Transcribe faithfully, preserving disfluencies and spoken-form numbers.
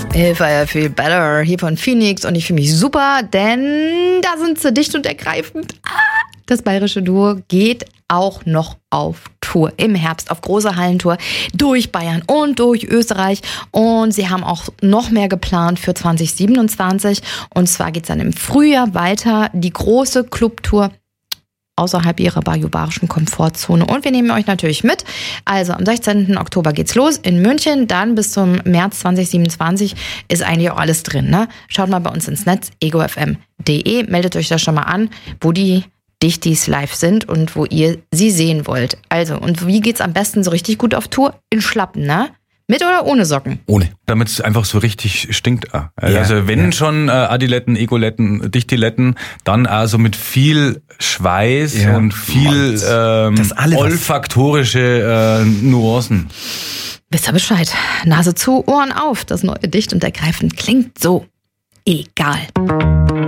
Ich feier viel better hier von Phoenix und ich fühle mich super, denn da sind sie dicht und ergreifend. Das bayerische Duo geht auch noch auf Tour im Herbst, auf große Hallentour durch Bayern und durch Österreich. Und sie haben auch noch mehr geplant für zwanzig siebenundzwanzig. Und zwar geht es dann im Frühjahr weiter, die große Clubtour außerhalb ihrer bajuwarischen Komfortzone. Und wir nehmen euch natürlich mit. Also am sechzehnten Oktober geht's los in München. Dann bis zum März zwanzig siebenundzwanzig ist eigentlich auch alles drin. Ne? Schaut mal bei uns ins Netz, ego f m punkt d e. Meldet euch da schon mal an, wo die Dichtis live sind und wo ihr sie sehen wollt. Also, und wie geht's am besten so richtig gut auf Tour? In Schlappen, ne? Mit oder ohne Socken? Ohne. Damit es einfach so richtig stinkt. Also ja, wenn ja. schon äh, Adiletten, Egoletten, Dichtiletten, dann also mit viel Schweiß ja. und viel ähm, olfaktorische äh, Nuancen. Wisst ihr Bescheid? Nase zu, Ohren auf. Das neue Dicht und Ergreifend klingt so egal.